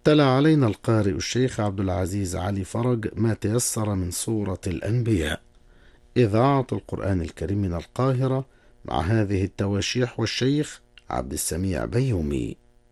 تلا علينا القارئ الشيخ عبد العزيز علي فرج ما تيسر من سورة الأنبياء، إذاعة القرآن الكريم من القاهرة، مع هذه التواشيح والشيخ عبد السميع بيومي.